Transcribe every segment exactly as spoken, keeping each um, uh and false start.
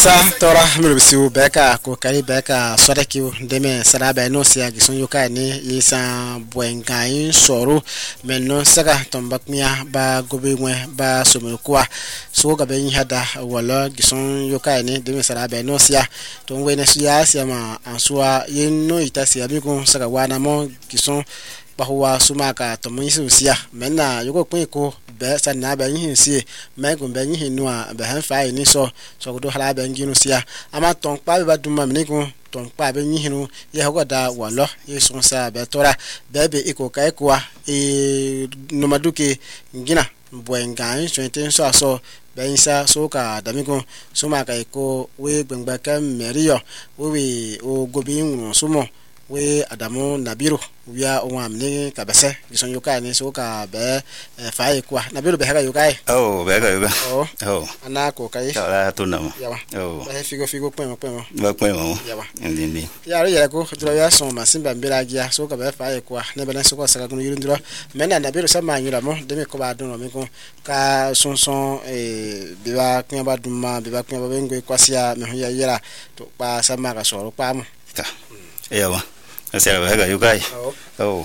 sa tora mrubisiu beka ko kari beka sodekiu deme saraba no sia gisun yuka ni yisa buengain soru menno saka tombakmia ba gobengwe ba somukwa so ga ben hada wala gisun yuka ni deme saraba no sia tongwe ne sia sia ma ansua yenno itasia biku saka wana mo gisun bahwa sumaka tomunisi usia menna yuko kweko be sanna ba yin sie me gun be yin nua be han fa ni so so do hala be nginu sia ama ton pa be baduma me gun ton pa be yin no ye hogoda walo ye so sa be tora be be iko kai kwa e no maduke ngina buengan so enten so so be insa so ka damigo sumaka iko we gbengba kam merio we o gobi nwu sumo we Adamu Nabiru wia omamne kabese gison yoka ni so ka be fae kwa Nabiru be haka yoka oh be haka yoka oh oh ana ko kai ala tunama yawa oh be figo figo pemo pemo ba pemo yawa ndindi ya ri ya ko dro ya so ma simba mbira gia so ka be fae kwa ne be na so ko saka kunu yirindro mena Nabiru sama nyura mo de me ko ba dun mi ko ka son son eh be ba knya ba duma be ba knya ba ngwe kwasia me ho ya yira to pa sama ka so ro pa mo ta yawa asa ba haka yoka oh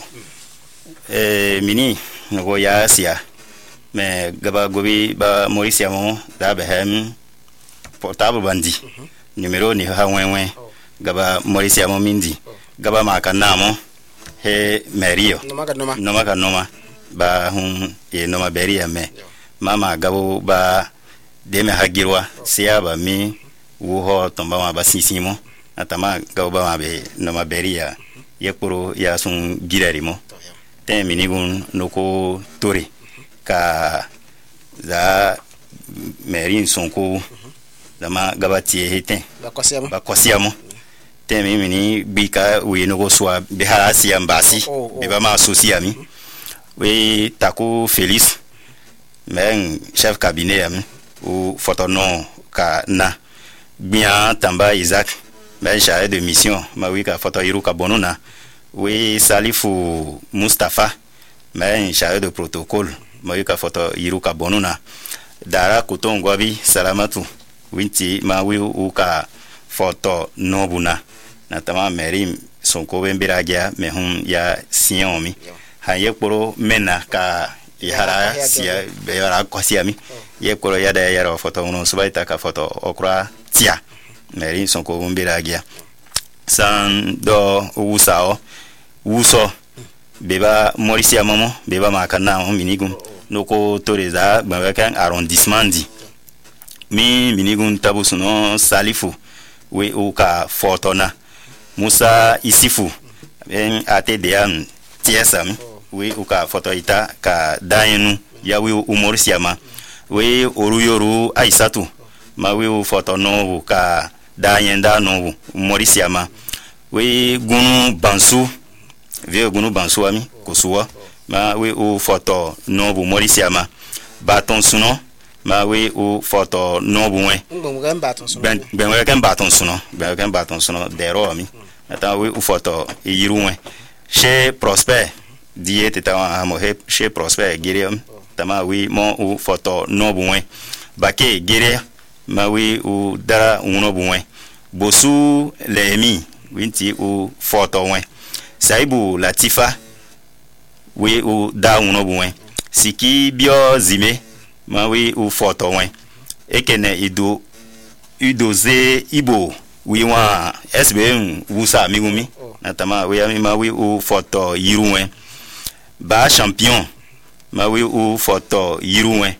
eh mini ngo ya sia me gaba gobi ba Mauricia mo da be hem portable bandi numero ni ha wenwe gaba Mauricia mo mindi gaba makana mo he merio no maka no ma no maka no ma ba hun e no ma beria me mama gabo ba de me hagirwa sia ba mi wo ho tomba ma ba sisimo atama gabo ba ma be no ma beria yekporo ya sun girari mo ten minigun noko tori ka za merin sonko dama gabati heten ba kwasiamo ba kwasiamo ten mini bika we noko swa be harasi ambasi be ba ma sosiami we tako Félix men chef cabinet am ou photonon ka na bien tamba Isaac ben chargé de mission ma oui ka photo iruka bonuna oui Salifu Mustafa ben chargé de protocole ma oui ka photo iruka bonuna dara kutongwabi salamatu winti ma oui uka photo nobuna na tama merim sonko bembiragia me hum ya siomi haye poro mena ka ihara sia be yara kwasiami ye poro ya da yara photo uno subaita ka photo okra tia meri sonko bembiragia san do usao uso beba Mauricia momo beba makana o minigum noko toreza gbakan arrondissement di mi minigun tabusuno Salifu we uka fotona Musa Isifu ben atdm tiesam we uka fotoita ka dainu ya we Mauricia ma we oruyoru Aisatu ma we fotono ka dayenda no Mauricia ma we gunu bansu vie gunu bansu ami kusuwa ma we o photo no bu Mauricia ma baton suno ma we o photo no bu wen ngom baton suno ben ben we kan baton suno ben kan baton suno dero ami ata we o photo yiru wen chez Prosper diete ta mo he chez Prosper giriam tama we mo o photo no bu wen bake gire ma we o dara uno bu wen bosu lemi winti o photo wen Saibu Latifa we o da uno buwen siki bio zime ma we o photo wen ekene ido udoze ibo we wa sbm wusa migumi natama we ami ma we o photo yiru wen ba champion ma we o photo yiru wen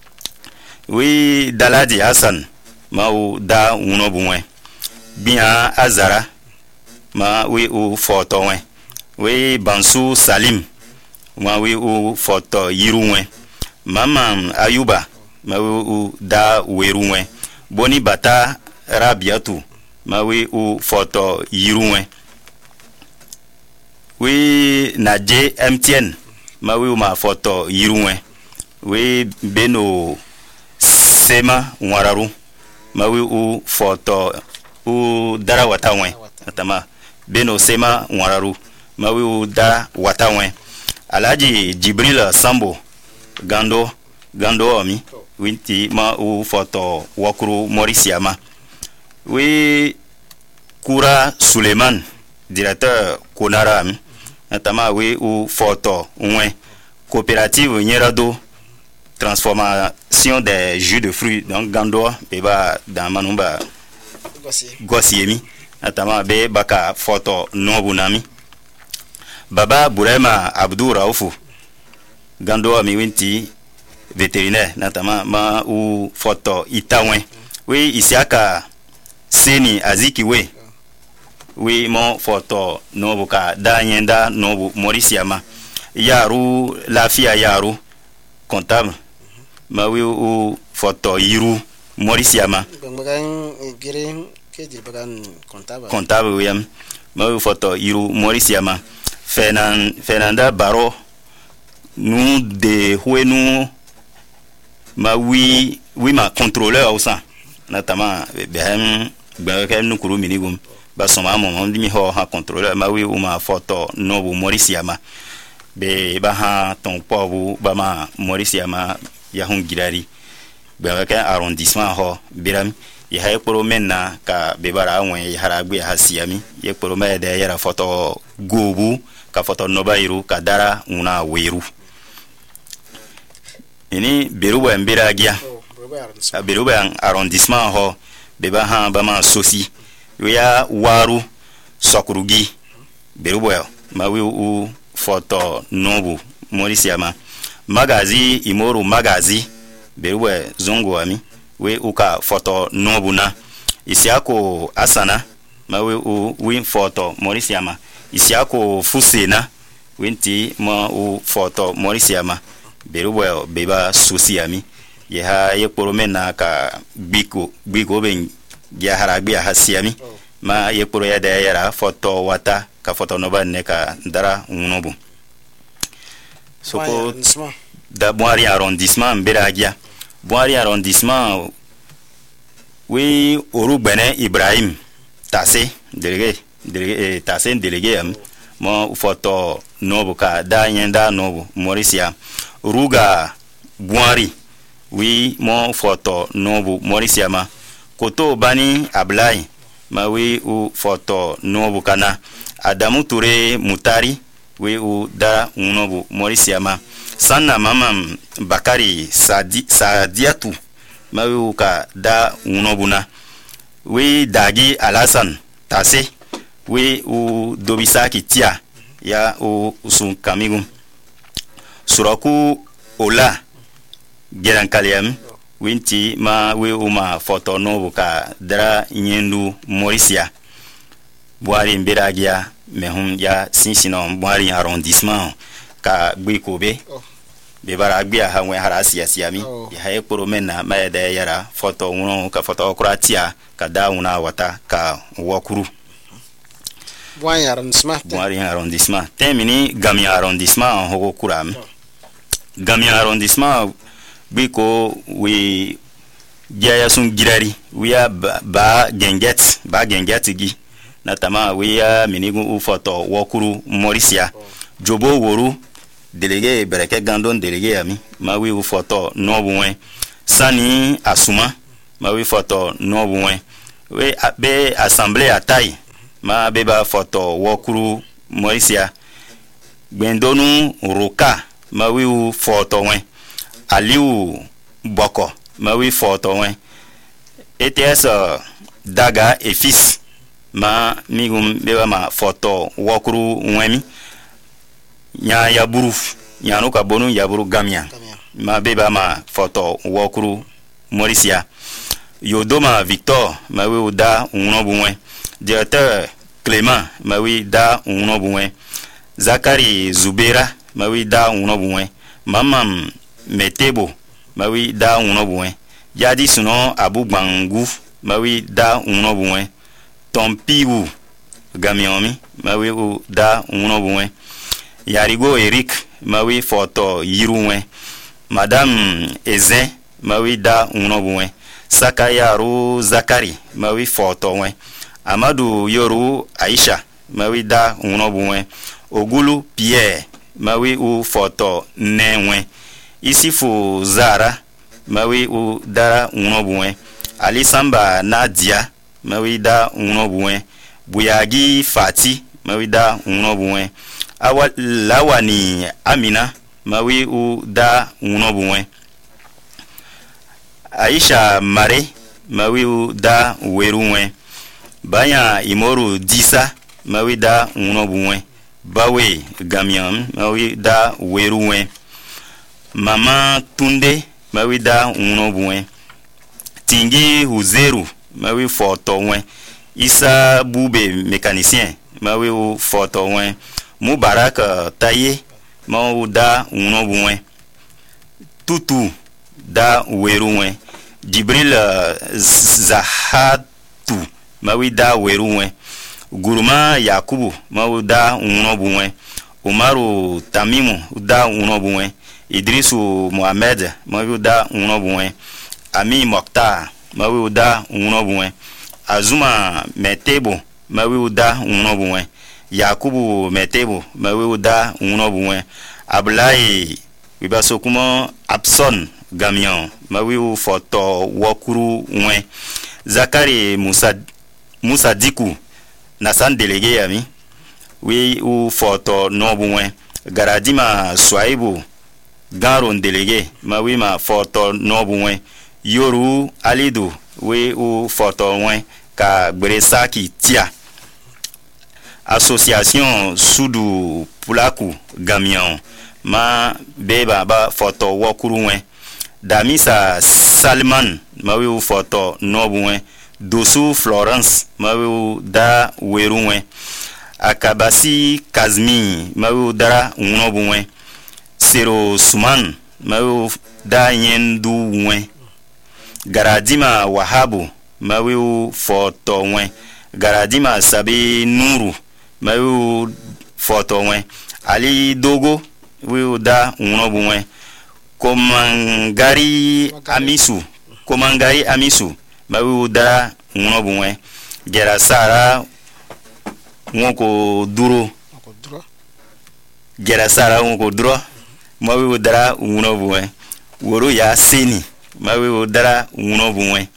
we Daladi Hassan ma o da uno buwen bien Azara ma we o photo wen we Bansu Salim ma we o photo yiru wen mama Ayuba ma we o da weru wen Boni Bata Rabiatu ma we o photo yiru wen we Naje M T N ma we o ma photo yiru wen we Beno Sema Wararu ma we o photo o dara wata wen atama Beno Sema Wararu ma we o da wata wen Alaji Jibril Sambo Gando Gando ami winti ma o photo wakuru Mauricia ma we Koura Suleiman directeur Konara notamment we ou photo ouais coopérative Nyerado transformation des jus de fruits donc Gandoa beba dans manumba Gossiemi notamment be baka photo no bunami Baba Bourema Abdou Raoufou Gandoa mi winti vétérinaire notamment ma ou photo Itawen oui ici aka Seni Azikiwe oui mon photo no buka danyenda no Mauriciama yaru lafia yaru comptable ma oui ou photo yiru Mauriciama comptable oui ma oui photo yiru Mauriciama Fernan Fernanda Baro nous de hoe nous ma oui oui ma contrôleur au sein notamment ben ben nous kuru minigum ba soma mo ndi mi ho ha contrôleur ma oui ou ma photo no bu Mauriciama be ba ha ton pobu ba ma Mauriciama ya hun girari be ka arrondissement ho biram ya hay poro menna ka be bara won ya haragbe ha siami ye poro me de ya photo gobu ka photo no bairu ka dara una weru ini beru wa mbira gia beru ba arrondissement ho be ba ha ba ma sosi ya waru sokurugi beru bo ma wi u photo nobu Mauriciama magazi imoru magazi beru bo zongo ami we uka photo nobu na isiako asana ma we u wi photo Mauriciama isiako fusena winti ma u photo Mauriciama beru bo beba sosi ami ye ha ye poromena ka biko biko ben ya haragbe hasiami ma ye poro ya da yara photo wata ka photo no ba ne ka dara unobu soko da Boari arrondissement mberagia Boari arrondissement we oru bene Ibrahim Tassé délégué délégué Tassé délégué mo photo nobu ka da nyenda nobu Mauricia ruga Boari oui mon photo nobu Mauriciama koto bani Ablai ma oui ou photo nobu kana Adamu Touré Mutari oui ou da nobu Mauriciama sanna mamam Bakari Sadi Sadiatu ma oui ou ka da nobu na oui Dagi Alassane Tassé oui ou Dobisaki Tia ya ou sun kamigum suraku Ola Geran Kaliam winti ma we uma photo no ka dara nyendu Mauricia Boari mbiragia mehun ya sinsino Boari arrondissement ka gbikobe be bara gbia ha we harasia siami ya hay poromena ma da yara photo uno ka photo kratia ka da una wata ka wakuru Boari arrondissement Boari arrondissement temini Gami arrondissement hogo kuram Gami arrondissement biko we jaya sun girari we ya ba genget ba genget gi natama we ya minigu u photo wakuru Mauricia jobo woru délégué bereke gandon délégué ami ma we u photo no buwe sani asuma ma we photo no buwe we be assemblée atai ma be ba photo wakuru Mauricia gbendonu roka ma we u photo we Aliou Boko ma oui photo ouais E T S Daga et fils ma migum beba ma photo wakuru wemi nya yaburu nya no ka bonu yaburu gamia ma beba ma photo wakuru Mauricia Yodoma Victor ma oui da uno bunwe directeur Clément ma oui da uno bunwe Zakari Zubera ma oui da uno bunwe mamam Metebo ma oui da uno buwe jadi suno Abu Bangu ma oui da uno buwe Tompiwu Gamiomi ma oui u da uno buwe Yarigo Eric ma oui photo yiruwe Madame Ezen ma oui da uno buwe Sakayaru Zakari ma oui photo we Amadou Yoru Aisha ma oui da uno buwe Ogulu Pierre ma oui u photo nenwe Isifu Zara mawi u dara uno buwe Ali Samba Nadia mawi da uno buwe buyagi fati mawi da uno buwe awa lawani amina mawi u da uno buwe aisha mare mawi u da weruwe banya imoru disa mawi da uno buwe bawe gamiam mawi da weruwe mama tunde mawi da uno buwe tingi huzeru mawi foto we isa bube mécanicien mawi u foto we mubarak taye mawi da uno buwe tutu da weru we jibril zahatu mawi da weru we guruma yakubu mawi da uno buwe umaru tamimu da uno buwe idrisu muhammad mawi da uno buwe ami mokhtar mawi da uno buwe azuma metebo mawi da uno buwe yakubu metebo mawi da uno buwe ablaye wibaso kuma abson gamion mawi foto wakuru we zakari musa musa diku nasan délégué ami wi u foto no buwe garadima swaibu garon délégué mawi ma foto no buwe yoru alidu we u foto we ka gberesaki tia association sudu pulaku gamion ma beba ba foto wakuru we damisa salman mawi u foto nobu we dosu florence mawi u da weru we akabasi kazmi mawi u dara nobu we sero suman mawi u da yendu we garadima wahabu mawi foto we garadima sabi nuru mawi foto we ali dogo wi da unobu we komangari amisu komangari amisu mawi da unobu we gera sara woko duro gera sara woko duro mawi dara unobu we woro ya seni mawi dara unobu we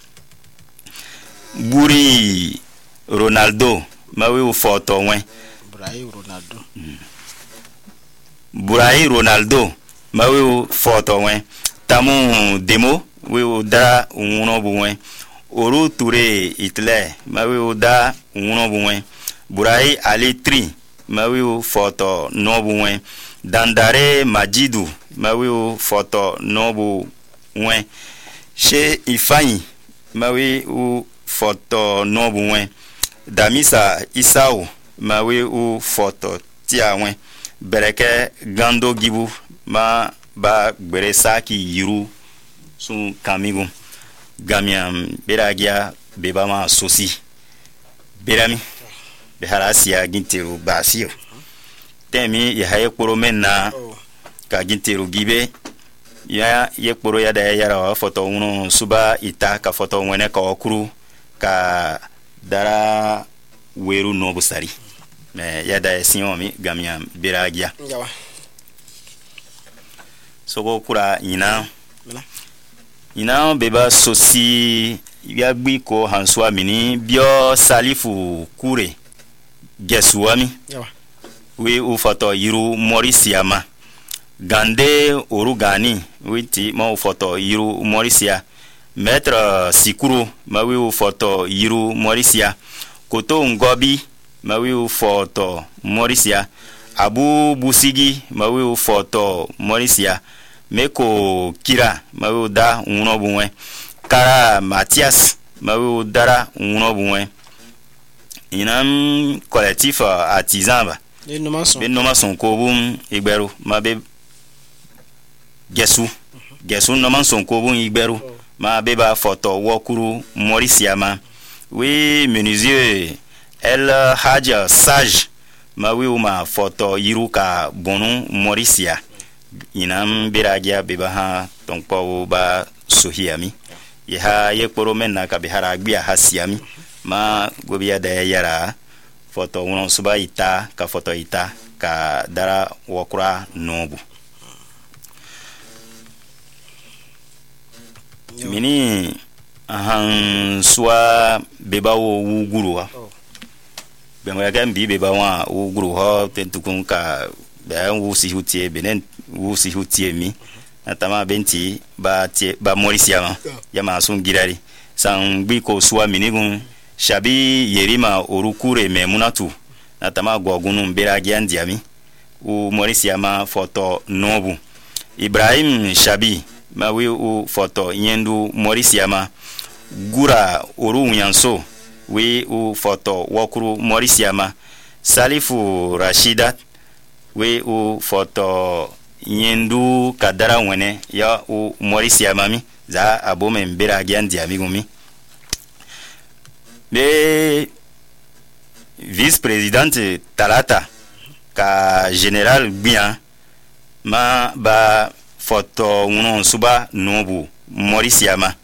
buri ronaldo mawi foto we burai ronaldo mm. burai ronaldo mawi foto we tamu demo we dara unobu we oru ture hitler mawi da unobu we burai ali tri mawi foto nobu we dandare majidu mawi foto nobu we she ifani mawi u foto nobu we damisa isao mawi u foto tia we bereke gando gibu ma ba gberesaki yiru sun kamigu gamiam beragia beba ma sosi berami beharasia ginteru basio temi ya haye kporo menna ka ginteru gibe ya ye kporo ya da yara foto uno suba ita ka foto wene ka okuru ka dara weru no busari me ya da siomi gamia beragia yawa soko kura ina ina beba sosi ya gbi ko hanswa mini bio salifu kure gesuami yawa we u foto yiru morisiama gande orugani witi ma u foto yiru morisia maître sikuru ma we u foto yiru morisia koto ngobi ma we u foto morisia abu busigi ma we u foto morisia meko kira ma we u da uno bunwe kara Mathias ma we u dara uno bunwe inam collectif artisan ba les nomason ben nomason ko bum igberu ma be gesu gesu nomason ko bum igberu ma be ba foto wokuru morisiama we menuisier el haja sage ma we ma foto yiruka bonu morisia inam biragia be ba ha tonpo ba sohiami ya ye kporo menna ka bihara gbia hasiami ma gobia da yara foto uno suba ita ka foto ita ka dara wokura nobu mini ahan swa beba wo wuguru wa ben wa gam bi beba wa wuguru ho tentukun ka ba wu si hutie benen wu si hutie mi atama benti ba tie ba morisia ya ma sun girari san bi ko swa minigun shabi yerima orukure memunatu atama gogunu mbera giandiami u morisia ma foto nobu Ibrahim Shabi mawi u foto yendu morisia ma gura oru nyanso we u foto wakuru morisia ma Salifu Rashida we u foto yendu kadara wene ya u morisia mami za abome mbera giandi amigumi be vice présidente Talata ka general bien ma ba foto uno suba nobu morisia ma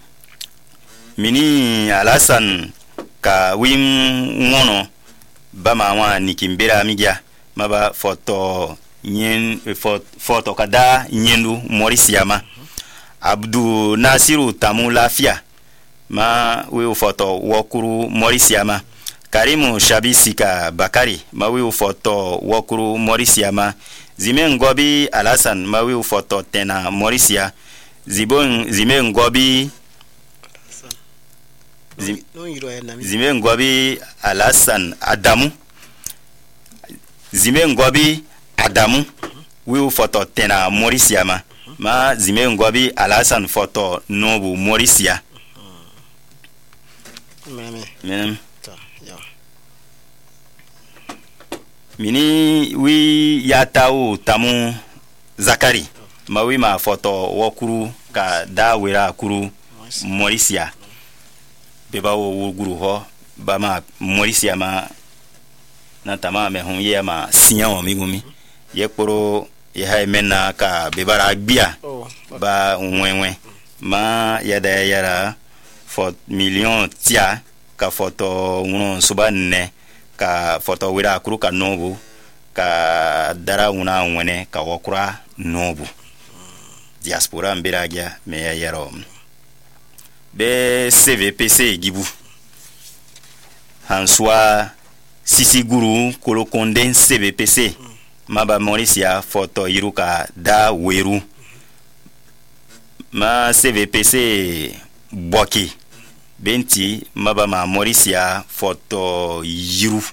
mini Alasan ka wim ngono ba ma wa nikimbera migia maba foto nyen foto kada nyendu morisia ma Abdu Nasiru Tamu Lafia ma we foto wokuru morisia ma Karimu Shabisika Bakari ma we foto wokuru morisia ma Zime Ngobi Alasan ma we foto tena morisia Zibon Zime Ngobi Zime Ngobi Alasan Adamu Zime Ngobi Adamu we foto tena morisia ma ma Zime Ngobi Alasan foto nobu morisia Mene Mini wi yatao Tamu Zakari ma wi ma foto wokuru ka da wera kuru morisia beba wo guru ho ba ma morisia ma na tama me hon ye ma sinya o migumi ye kporo ye hay menna ka bebara gbia ba wenwen ma ya da yara for million tia ka foto uno suba ne ka foto wira kuru ka nobu ka dara una wene ka wokura nobu diaspora mbiragia me ya yaro be C V P C gibu hanswa sisi guru kolo konden C V P C maba morisia foto iruka da weru ma C V P C boki benti maba ma morisia foto yiru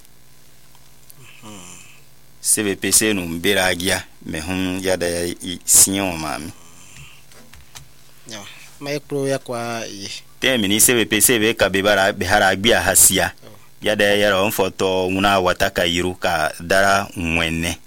C V P C no mberagia me hun yada sinyo mami ya mai pro ya kwa yi te mini C V P C be ka bebara behara gbia hasia yada yara on foto una wataka yiru ka dara mwene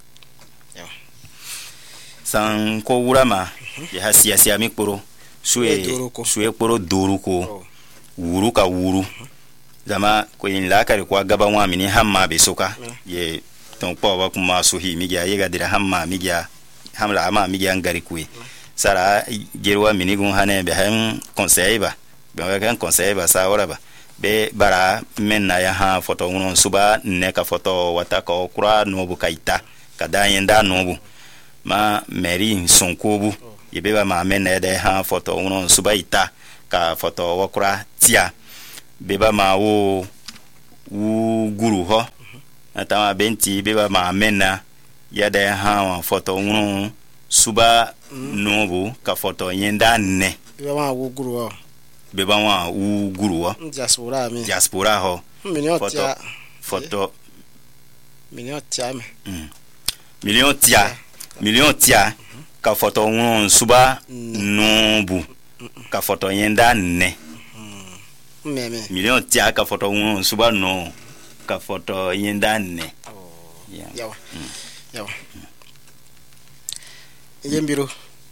san ko wurama ya hasia sia mi kporo suwe suwe kporo doruko wuru ka wuru zama ko yin lakari kwa gaba wa mini hamma be soka ye ton po ba kuma so hi migia ye gadira hamma migia hamla ama migia ngari kuwi sara gerwa mini gun hane be han conseil ba be kan conseil ba sa ora ba be bara menna ya ha foto uno suba ne ka foto wataka okura no bu kaita kada yenda no bu ma meri sonkobu ye be ba ma menna de ha foto uno suba ita ka foto wakura tia beba ma wo wu guru ho atama benti beba ma menna ya de ha foto uno suba nobu ka foto yenda ne beba ma wu guru ho beba ma wu guru ho diaspora mi diaspora ho foto foto million tia me million tia million tia ka foto uno suba nobu ka foto yenda ne meme million tia ka foto uno suba no ka foto yenda ne yeah yawa yawa yembiru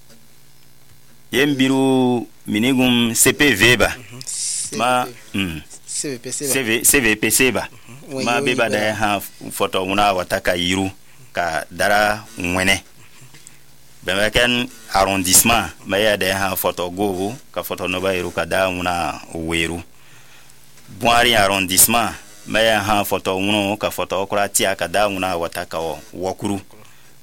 yembiru minigum C P V ba ma C V P C ba C V P C ba ma beba da ha foto una wataka yiru ka dara wene bemaken arrondissement maya de ha foto gogo ka foto no ba yiru ka da una weru boari arrondissement maya ha foto uno ka foto okra tia ka da una wataka wokuru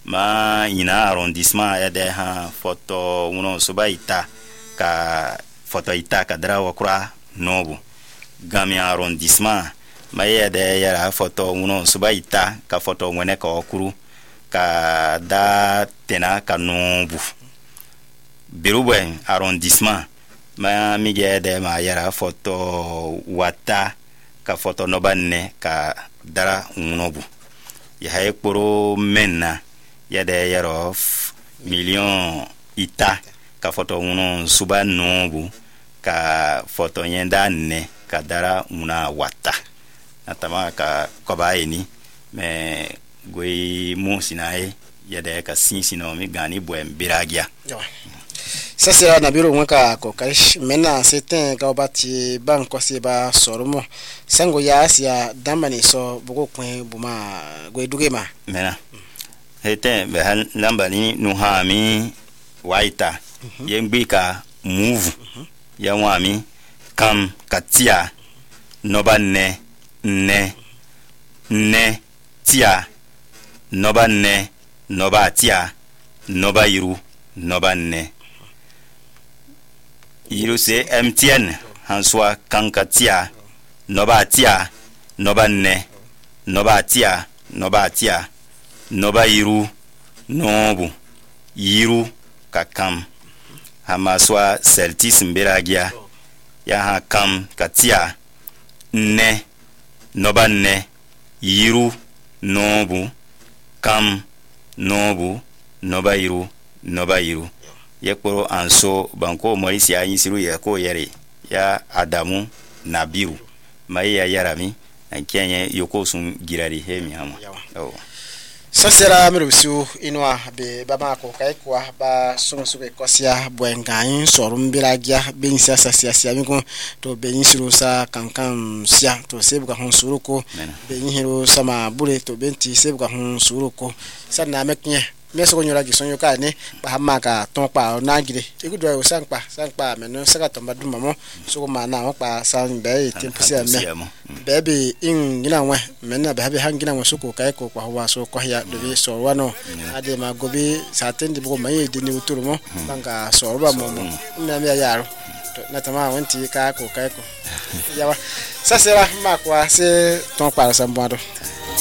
ma ina arrondissement ya de ha foto uno suba ita ka foto ita ka dara wakura nobu gami arrondissement maye de yara foto uno suba ita ka foto ngene ka okuru ka da tena ka nobu birubwen arrondissement ma mige de ma yara foto wata ka foto nobanne ka dara unobu ya hay poro menna ya de yaro million ita ka foto uno suba nobu ka foto yenda ne ka dara una wata natama ka kobaini me gwe mo sinae ya de ka sinsino mi gani bwen biragia ça sera na biro mwaka ko kaish mena seten ka obati banko se ba soromo sango ya asia damani so bugo kwen buma gwe dugema mena hete be han lambani nu hami waita yembika move ya wami kam katia noba ne ne ne tia noba ne noba tia noba iru noba ne iru se M T N hanswa kankatia noba tia noba ne noba tia noba tia noba iru nobu iru kakam hamaswa celtis mberagia ya ha kam katia ne noba ne iru nobu kam nobu noba iru noba iru yekporo anso banko moisi ya yisiru ya ko yere ya Adamu Nabiru mai ya yarami ankenye yoko sun girari hemi hama oh ça sera merusu inwa be baba ko kai kwa ba sumu suke kosia bwengain sorum biragia ben sia sia sia mi ko to ben siru sa kankan sia to sebu ka hon suruko ben hiro sama bure to benti sebu ka hon suruko sana meknya meso nyora gisonyo ka ne ba hamaka ton pa na gire igudo e sanpa sanpa me no saka to madu mamo so ko mana o pa san be tempo sia me bebe in gina wa me na be habe hangina wa so ko kai ko kwa wa so ko ya do so wano ade ma gobi satendi bo mai de ni uturumo banga so ba mo na me yaro na tama wanti ka ko kai ko yawa ça sera ma kwa c'est ton pa sambado